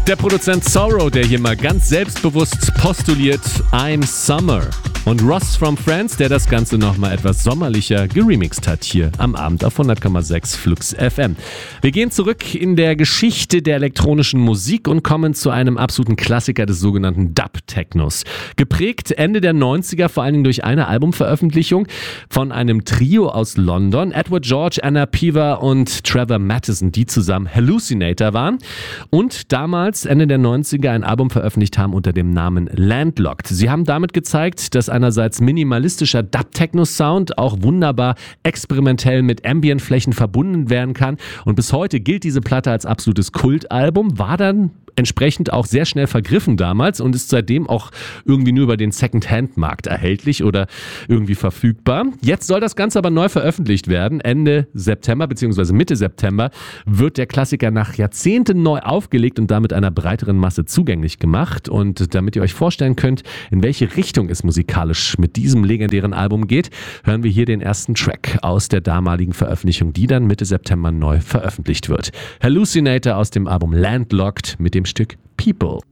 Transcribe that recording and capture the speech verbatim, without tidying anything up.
Der Produzent Sorrow, der hier mal ganz selbstbewusst postuliert, I'm Summer. Und Ross from Friends, der das Ganze nochmal etwas sommerlicher geremixed hat hier am Abend auf hundert Komma sechs Flux F M. Wir gehen zurück in der Geschichte der elektronischen Musik und kommen zu einem absoluten Klassiker des sogenannten Dub-Technos. Geprägt Ende der neunziger vor allen Dingen durch eine Albumveröffentlichung von einem Trio aus London, Edward George, Anna Piva und Trevor Mattison, die zusammen Hallucinator waren und damals Ende der neunziger ein Album veröffentlicht haben unter dem Namen Landlocked. Sie haben damit gezeigt, dass einerseits minimalistischer Dub-Techno-Sound auch wunderbar experimentell mit Ambient-Flächen verbunden werden kann. Und bis heute gilt diese Platte als absolutes Kultalbum, war dann entsprechend auch sehr schnell vergriffen damals und ist seitdem auch irgendwie nur über den Second-Hand-Markt erhältlich oder irgendwie verfügbar. Jetzt soll das Ganze aber neu veröffentlicht werden. Ende September bzw. Mitte September wird der Klassiker nach Jahrzehnten neu aufgelegt und damit einer breiteren Masse zugänglich gemacht. Und damit ihr euch vorstellen könnt, in welche Richtung es musikalisch mit diesem legendären Album geht, hören wir hier den ersten Track aus der damaligen Veröffentlichung, die dann Mitte September neu veröffentlicht wird. Hallucinator aus dem Album Landlocked mit dem Stück People.